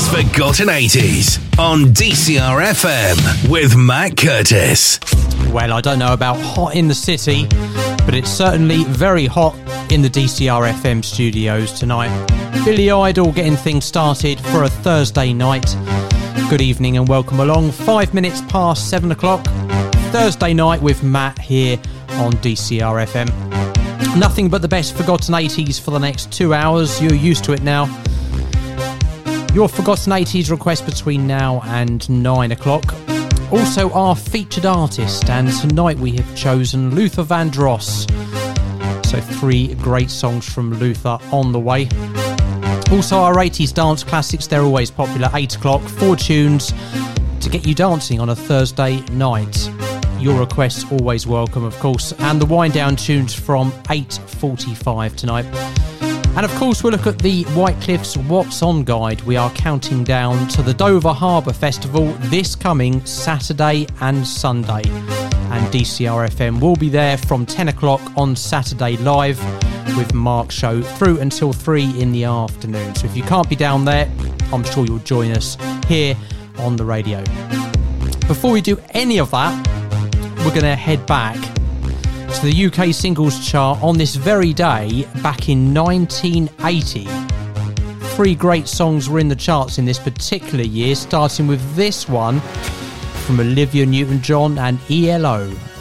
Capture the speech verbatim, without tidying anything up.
It's Forgotten eighties on D C R F M with Matt Curtis. Well, I don't know about hot in the city, but it's certainly very hot in the D C R F M studios tonight. Billy Idol getting things started for a Thursday night. Good evening and welcome along. Five minutes past seven o'clock. Thursday night with Matt here on D C R F M. Nothing but the best Forgotten eighties for the next two hours. You're used to it now. Your Forgotten eighties request between now and nine o'clock. Also our featured artist, and tonight we have chosen Luther Vandross. So three great songs from Luther on the way. Also our eighties dance classics, they're always popular. eight o'clock, four tunes to get you dancing on a Thursday night. Your requests always welcome, of course, and the wind down tunes from eight forty-five tonight. And of course we'll look at the White Cliffs What's On guide. We are counting down to the Dover Harbour Festival this coming Saturday and Sunday, and D C R F M will be there from ten o'clock on Saturday live with Mark's show through until three in the afternoon. So if you can't be down there, I'm sure you'll join us here on the radio. Before we do any of that, we're going to head back to the U K singles chart on this very day back in nineteen eighty. Three great songs were in the charts in this particular year, starting with this one from Olivia Newton-John and E L O.